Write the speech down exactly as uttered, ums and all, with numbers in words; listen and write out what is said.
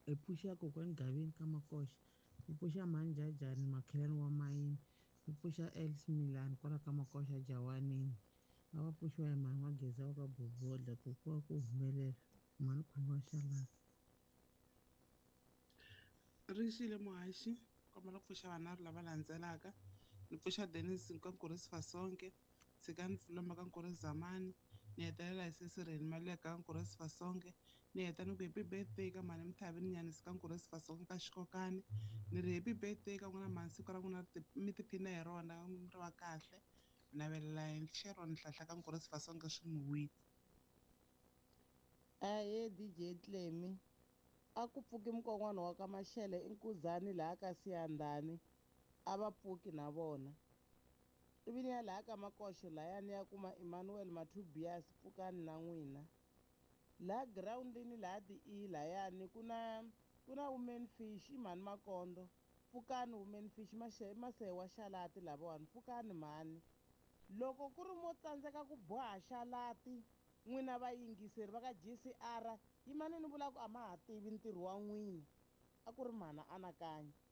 hi pfuxa kokwani Gavini ka Makoxa, hi pfuxa mhani Njhajani makhelwani wa mayini, hi pfuxa Alice Milani kwala ka Makoxa Jawanini, a va pfuxiwa hi mhani Mageza wa ka Bobodla ku ku va ku humelela mhani Khumba Xalati. Rixile muhaxi kombela ku pfuxa vanharhu lava landzelaka. Ni pfuxa Dennis Nkankuru Sifasonke, Tshikani Pfulomba ka Nkuru Zamani, ni hetelela hi Sisireni Maleka ka Nkuru Sifasonke, ni heta ni ku happy birthday ka mhani Mthavini Nyanisi ka Nkuru Sifasonke ka Xikokani, ni ri happy birthday ka n'wina mhani siku ra n'wina mi tiphina hi rona ri va kahle, mi navelela hi Sharon Nhlahla ka Nkuru Sifasonke swi n'wi wile. Ahee D J Clemi, a ku pfuki mukon'wana wa ka Mashele i Nkuzani laha ka Siyandhani, a va pfuki na vona. Ivi ni ya laha ka Makoxo lahaya ni ya kuma Emmanuel Matubias pfukani na n'wina. Laha girawundini laha ti-E layani ku na ku na Women Fish i mhani Makondo, pfukani Women Fish Masehe wa Xalati lavawani pfukani mhani. Loko ku ri mo tsandzeka ku boha Xalati n'wina vayingiseri va ka G C R yimani ni vula ku a ma ha tivi ntirho wa n'wina, a ku ri mhana anakanya.